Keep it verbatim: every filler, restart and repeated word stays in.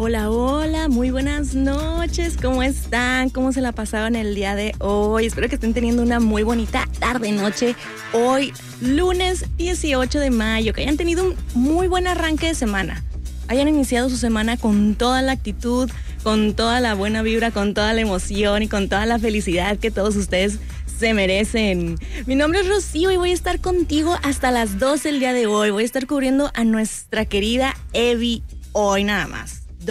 Hola, hola, muy buenas noches, ¿cómo están? ¿Cómo se la pasaron el día de hoy? Espero que estén teniendo una muy bonita tarde-noche. Hoy, lunes dieciocho de mayo, que hayan tenido un muy buen arranque de semana. Hayan iniciado su semana con toda la actitud, con toda la buena vibra, con toda la emoción y con toda la felicidad que todos ustedes se merecen. Mi nombre es Rocío y voy a estar contigo hasta las doce el día de hoy. Voy a estar cubriendo a nuestra querida Evi hoy nada más.